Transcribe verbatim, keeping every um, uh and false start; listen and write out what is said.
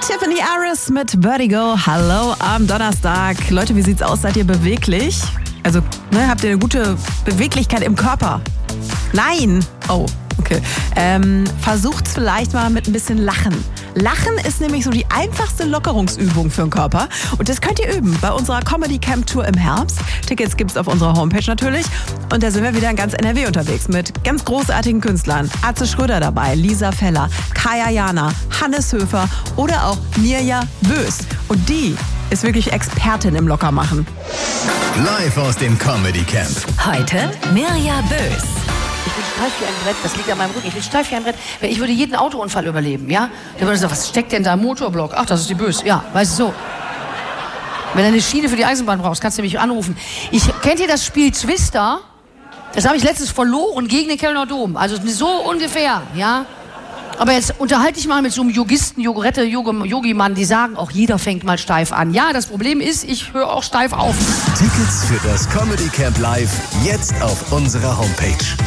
Tiffany Harris mit Vertigo. Hallo am Donnerstag. Leute, wie sieht's aus? Seid ihr beweglich? Also, ne, habt ihr eine gute Beweglichkeit im Körper? Nein. Oh, okay. Ähm, versucht's vielleicht mal mit ein bisschen Lachen. Lachen ist nämlich so die einfachste Lockerungsübung für den Körper. Und das könnt ihr üben bei unserer Comedy Camp Tour im Herbst. Tickets gibt's auf unserer Homepage natürlich. Und da sind wir wieder in ganz N R W unterwegs mit ganz großartigen Künstlern. Atze Schröder dabei, Lisa Feller, Kaya Jana, Hannes Höfer oder auch Mirja Bös. Und die ist wirklich Expertin im Lockermachen. Live aus dem Comedy Camp. Heute Mirja Bös. Ich bin steif wie ein Brett, das liegt an meinem Rücken. Ich bin steif wie ein Brett. Ich würde jeden Autounfall überleben, ja? Der würde sagen, was steckt denn da im Motorblock? Ach, das ist die Bös. Ja, weißt du so. Wenn du eine Schiene für die Eisenbahn brauchst, kannst du mich anrufen. Ich, kennt ihr das Spiel Twister? Das habe ich letztens verloren gegen den Kölner Dom. Also so ungefähr, ja? Aber jetzt unterhalte ich mal mit so einem Yogisten, Yogurette, Yogi-Mann, die sagen, auch jeder fängt mal steif an. Ja, das Problem ist, ich höre auch steif auf. Tickets für das Comedy Camp Live jetzt auf unserer Homepage.